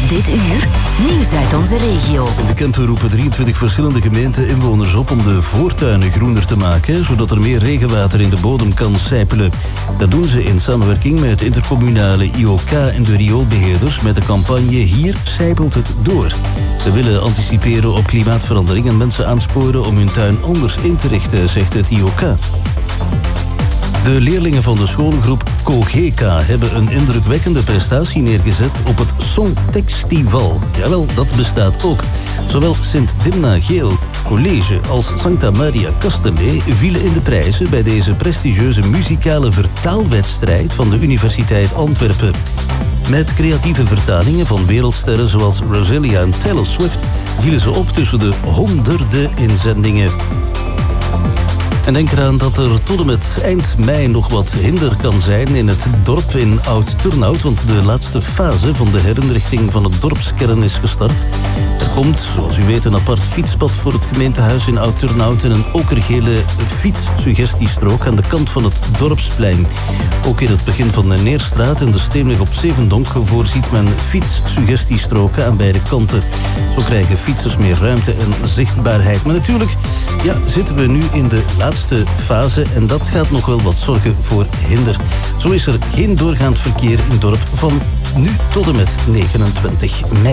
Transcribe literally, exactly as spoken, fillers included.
Dit uur, nieuws uit onze regio. In de Kempen roepen drieëntwintig verschillende gemeenten inwoners op om de voortuinen groener te maken, zodat er meer regenwater in de bodem kan sijpelen. Dat doen ze in samenwerking met het intercommunale I O K en de rioolbeheerders met de campagne Hier sijpelt het door. Ze willen anticiperen op klimaatverandering en mensen aansporen om hun tuin anders in te richten, zegt het I O K. De leerlingen van de schoolgroep Kogeka hebben een indrukwekkende prestatie neergezet op het Songtextival. Jawel, dat bestaat ook. Zowel Sint-Dimna Geel College als Sancta Maria Castellet vielen in de prijzen bij deze prestigieuze muzikale vertaalwedstrijd van de Universiteit Antwerpen. Met creatieve vertalingen van wereldsterren zoals Rosalia en Taylor Swift vielen ze op tussen de honderden inzendingen. En denk eraan dat er tot en met eind mei nog wat hinder kan zijn in het dorp in Oud-Turnhout, want de laatste fase van de herinrichting van het dorpskern is gestart. Er komt, zoals u weet, een apart fietspad voor het gemeentehuis in Oud-Turnhout en een okergele fietssuggestiestrook aan de kant van het dorpsplein. Ook in het begin van de Neerstraat en de Steenweg op Zevendonk voorziet men fietssuggestiestroken aan beide kanten. Zo krijgen fietsers meer ruimte en zichtbaarheid. Maar natuurlijk, ja, zitten we nu in de laatste fase en dat gaat nog wel wat zorgen voor hinder. Zo is er geen doorgaand verkeer in het dorp van nu tot en met negenentwintig mei.